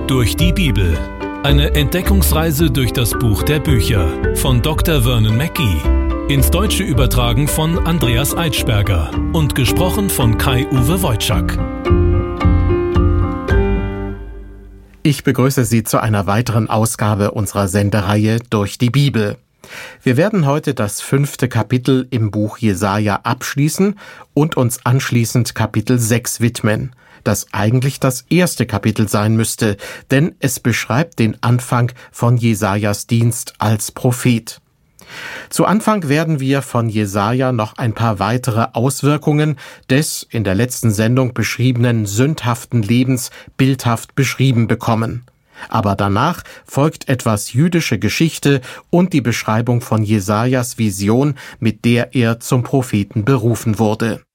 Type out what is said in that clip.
Durch die Bibel. Eine Entdeckungsreise durch das Buch der Bücher von Dr. Vernon Mackey. Ins Deutsche übertragen von Andreas Eitschberger und gesprochen von Kai-Uwe Wojczak. Ich begrüße Sie zu einer weiteren Ausgabe unserer Sendereihe Durch die Bibel. Wir werden heute das 5. Kapitel im Buch Jesaja abschließen und uns anschließend Kapitel 6 widmen, das eigentlich das erste Kapitel sein müsste, denn es beschreibt den Anfang von Jesajas Dienst als Prophet. Zu Anfang werden wir von Jesaja noch ein paar weitere Auswirkungen des in der letzten Sendung beschriebenen sündhaften Lebens bildhaft beschrieben bekommen. Aber danach folgt etwas jüdische Geschichte und die Beschreibung von Jesajas Vision, mit der er zum Propheten berufen wurde.